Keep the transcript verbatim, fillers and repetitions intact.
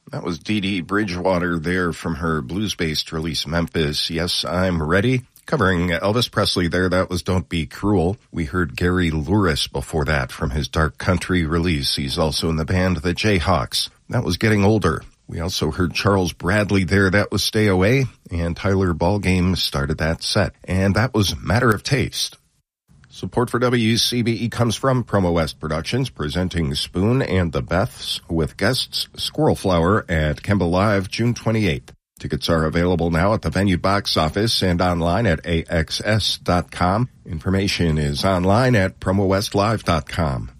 That was Dee Dee Bridgewater there from her blues-based release Memphis. Yes, I'm Ready. Covering Elvis Presley there, that was Don't Be Cruel. We heard Gary Louris before that from his Dark Country release. He's also in the band The Jayhawks. That was Getting Older. We also heard Charles Bradley there, that was Stay Away. And Tyler Ballgame started that set. And that was Matter of Taste. Support for W C B E comes from Promo West Productions, presenting Spoon and the Beths with guests Squirrel Flower at Kemba Live June twenty-eighth. Tickets are available now at the venue box office and online at A X S dot com. Information is online at promo west live dot com.